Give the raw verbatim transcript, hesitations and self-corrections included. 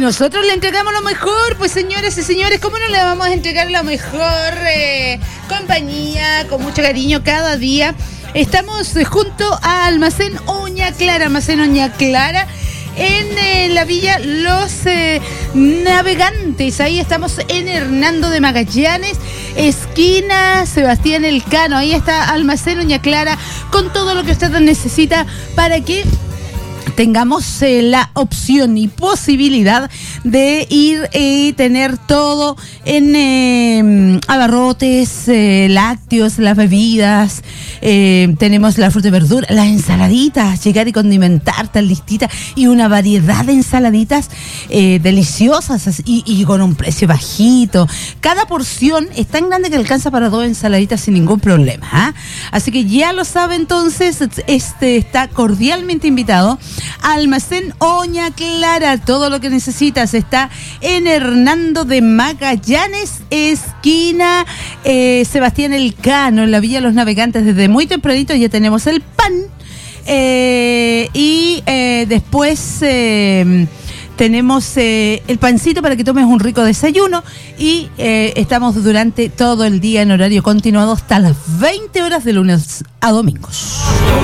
nosotros le entregamos lo mejor, pues señoras y señores, ¿cómo no le vamos a entregar la mejor eh, compañía, con mucho cariño cada día? Estamos eh, junto a Almacén Oña Clara, Almacén Oña Clara, en eh, la villa Los eh, Navegantes. Ahí estamos en Hernando de Magallanes, esquina Sebastián Elcano. Ahí está Almacén Oña Clara, con todo lo que usted necesita para que tengamos eh, la opción y posibilidad de ir y eh, tener todo en eh, abarrotes, eh, lácteos, las bebidas, eh, tenemos la fruta y verdura, las ensaladitas, llegar y condimentar tan listita, y una variedad de ensaladitas eh, deliciosas y, y con un precio bajito. Cada porción es tan grande que alcanza para dos ensaladitas sin ningún problema, ¿eh? Así que ya lo sabe, entonces este está cordialmente invitado. Almacén Oña Clara, todo lo que necesitas está en Hernando de Magallanes, esquina eh, Sebastián Elcano, en la Villa Los Navegantes. Desde muy tempranito ya tenemos el pan eh, y eh, después eh, tenemos eh, el pancito para que tomes un rico desayuno, y eh, estamos durante todo el día en horario continuado hasta las veinte horas de lunes a domingos.